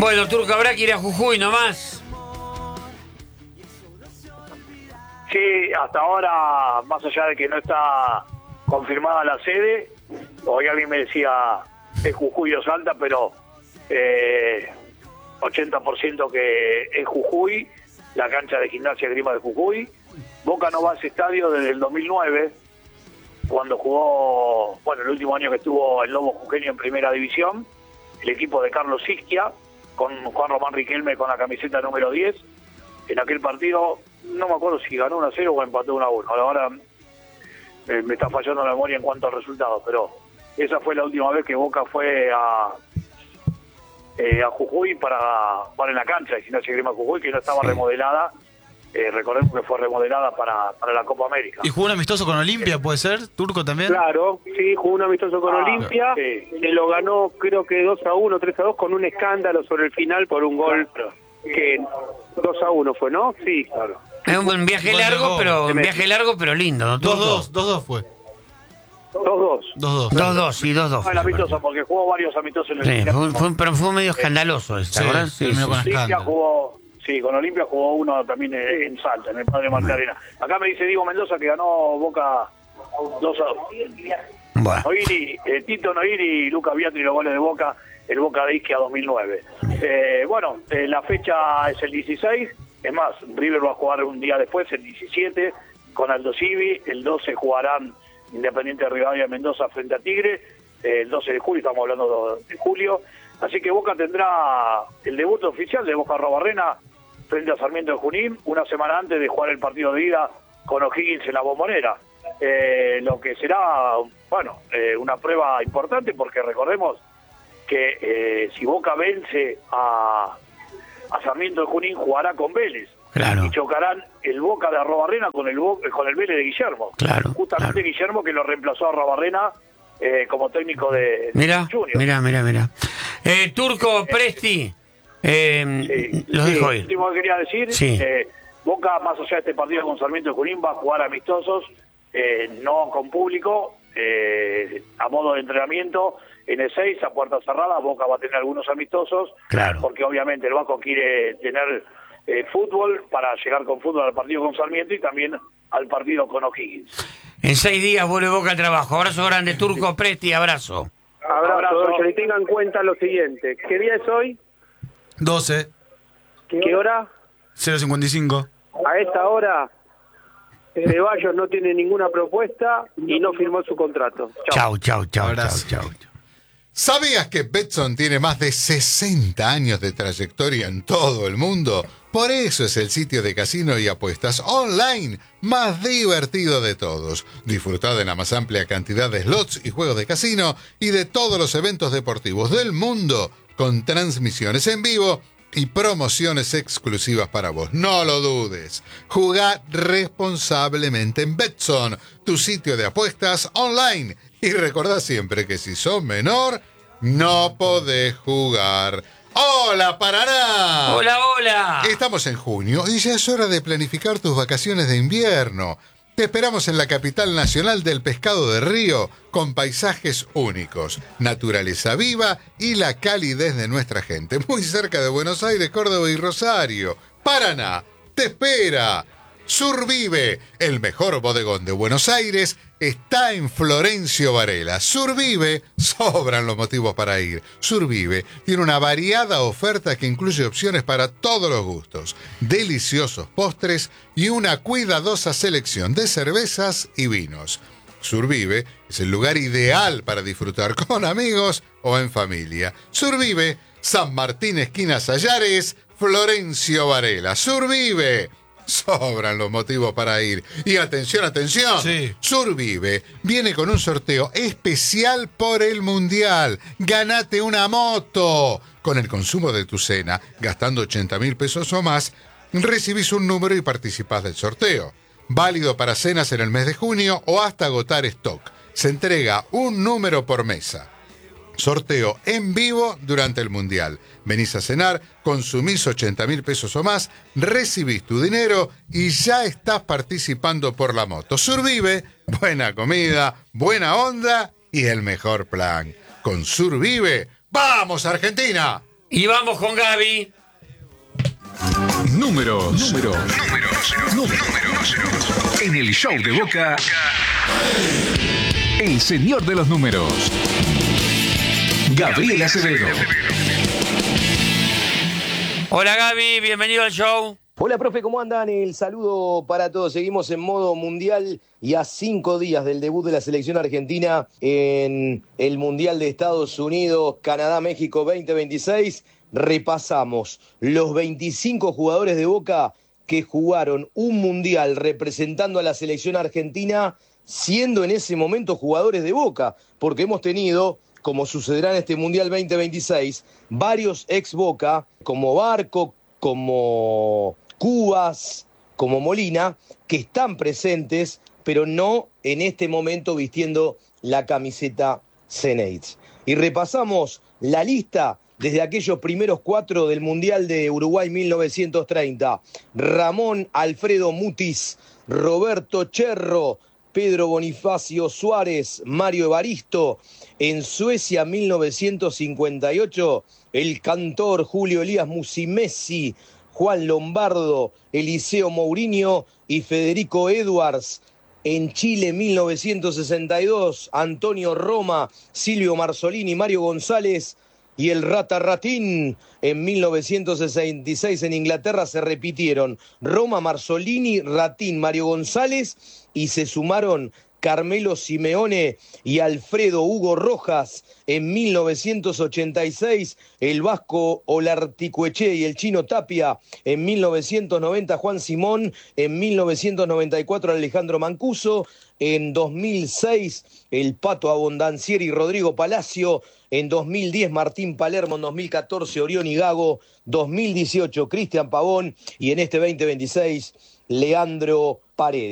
Bueno, Turco, habrá que ir a Jujuy nomás. Sí, hasta ahora, más allá de que no está confirmada la sede, hoy alguien me decía es Jujuy o Salta, pero 80% que es Jujuy, la cancha de Gimnasia Grima de Jujuy. Boca no va a ese estadio desde el 2009, cuando jugó, bueno, el último año que estuvo el Lobo Jujeño en Primera División, el equipo de Carlos Isquia, con Juan Román Riquelme con la camiseta número 10. En aquel partido, no me acuerdo si ganó 1-0 o empató 1-1. Ahora me está fallando la memoria en cuanto al resultado, pero esa fue la última vez que Boca fue a Jujuy para en la cancha de Gimnasia Grima Jujuy, que no estaba remodelada. Recordemos que fue remodelada para la Copa América. ¿Y jugó un amistoso con Olimpia, puede ser? ¿Turco también? Claro, sí, jugó un amistoso con Olimpia, sí. que lo ganó creo que 2-1, 3-2, con un escándalo sobre el final por un gol que 2-1 fue, ¿no? Sí, claro. Es un viaje largo, pero lindo, ¿no? 2-2 fue. 2-2. 2-2. Sí, 2-2. El amistoso, porque jugó varios amistosos en el Sí, Mundial. pero fue medio escandaloso, ¿está verdad? terminó con Olimpia escándalo. jugó, sí, con Olimpia jugó uno también en Salta, en el Padre Marcarena. Acá me dice Diego Mendoza que ganó Boca 2-2. Bueno. Noiri, Tito Noiri y Luca Biatri los goles de Boca, el Boca de Isquia 2009. La fecha es el 16, es más, River va a jugar un día después, el 17, con Aldo Civi, el 12 jugarán Independiente de Rivadavia Mendoza frente a Tigre, el 12 de julio, estamos hablando de julio, así que Boca tendrá el debut oficial de Boca Arrobarrena frente a Sarmiento de Junín, una semana antes de jugar el partido de ida con O'Higgins en la Bombonera. Lo que será, una prueba importante, porque recordemos que si Boca vence a Sarmiento de Junín, jugará con Vélez. Claro. Y chocarán el Boca de Arrobarrena con el Vélez de Guillermo. Claro, Justamente claro. Guillermo, que lo reemplazó a Arrobarrena como técnico de Junior. Mira. Turco, Presti, los dejo Lo ir. último que quería decir, Sí. Boca, más allá de este partido con Sarmiento de Junín, va a jugar amistosos, no con público, a modo de entrenamiento. En el 6, a puerta cerrada, Boca va a tener algunos amistosos, Claro. porque obviamente el Vasco quiere tener fútbol para llegar con fútbol al partido con Sarmiento y también al partido con O'Higgins. En 6 días vuelve Boca al trabajo. Abrazo grande, Turco, Presti, abrazo. Abrazo, y tengan en cuenta lo siguiente. ¿Qué día es hoy? 12. ¿Qué hora? 0:55. A esta hora, Ceballos no tiene ninguna propuesta y no firmó su contrato. Chao. Chau. Abrazo. ¿Sabías que Betson tiene más de 60 años de trayectoria en todo el mundo? Por eso es el sitio de casino y apuestas online más divertido de todos. Disfrutad de la más amplia cantidad de slots y juegos de casino y de todos los eventos deportivos del mundo, con transmisiones en vivo y promociones exclusivas para vos. No lo dudes. Jugá responsablemente en Betson, tu sitio de apuestas online. Y recordá siempre que si sos menor, no podés jugar. ¡Hola, Paraná! Hola. Estamos en junio y ya es hora de planificar tus vacaciones de invierno. Te esperamos en la capital nacional del pescado de río, con paisajes únicos, naturaleza viva y la calidez de nuestra gente. Muy cerca de Buenos Aires, Córdoba y Rosario. Paraná te espera. Survive, el mejor bodegón de Buenos Aires, está en Florencio Varela. Survive, sobran los motivos para ir. Survive tiene una variada oferta que incluye opciones para todos los gustos, deliciosos postres y una cuidadosa selección de cervezas y vinos. Survive es el lugar ideal para disfrutar con amigos o en familia. Survive, San Martín, esquina Sayares, Florencio Varela. Survive. Sobran los motivos para ir. Y atención, Sí. Survive viene con un sorteo especial por el Mundial. Ganate una moto. Con el consumo de tu cena, gastando 80.000 pesos o más, recibís un número y participás del sorteo. Válido para cenas en el mes de junio o hasta agotar stock. Se entrega un número por mesa. Sorteo en vivo durante el Mundial. Venís a cenar, consumís 80.000 pesos o más, recibís tu dinero y ya estás participando por la moto. Survive, buena comida, buena onda y el mejor plan. Con Survive, ¡vamos Argentina! Y vamos con Gaby. Números. En el show de Boca, el señor de los números, Gabriel Acevedo. Hola Gaby, bienvenido al show. Hola, profe, ¿cómo andan? El saludo para todos. Seguimos en modo mundial y a 5 días del debut de la selección argentina en el Mundial de Estados Unidos, Canadá, México 2026. Repasamos los 25 jugadores de Boca que jugaron un Mundial representando a la selección argentina, siendo en ese momento jugadores de Boca, porque hemos tenido, como sucederá en este Mundial 2026, varios ex Boca, como Barco, como Cubas, como Molina, que están presentes, pero no en este momento vistiendo la camiseta Ceneice. Y repasamos la lista desde aquellos primeros 4 del Mundial de Uruguay 1930. Ramón Alfredo Mutis, Roberto Cherro, Pedro Bonifacio Suárez, Mario Evaristo. En Suecia 1958, el cantor Julio Elías Musimesi, Juan Lombardo, Eliseo Mourinho y Federico Edwards. En Chile 1962, Antonio Roma, Silvio Marzolini, Mario González y el Rata Ratín. En 1966 en Inglaterra se repitieron Roma, Marzolini, Ratín, Mario González y se sumaron Carmelo Simeone y Alfredo Hugo Rojas. En 1986, el vasco Olarticueche y el chino Tapia. En 1990, Juan Simón. En 1994, Alejandro Mancuso. En 2006, el Pato Abondancieri y Rodrigo Palacio. En 2010, Martín Palermo. En 2014, Orión y Gago. 2018, Cristian Pavón. Y en este 2026, Leandro Paredes.